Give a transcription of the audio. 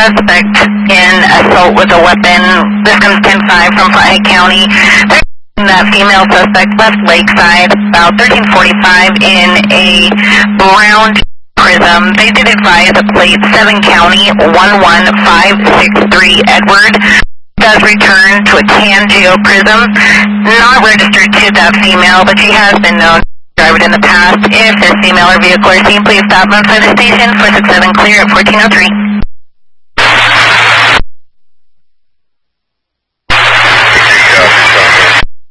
suspect in assault with a weapon. This comes 10-5 from Flathead County. That female suspect left Lakeside about 13:45 in a brown Prism. They did advise a plate 7 County 11563 Edward. Does return to a tan Geo Prism, not registered to that female, but she has been known to drive it in the past. If this female or vehicle is seen, please stop outside the station for 67 clear at 1403.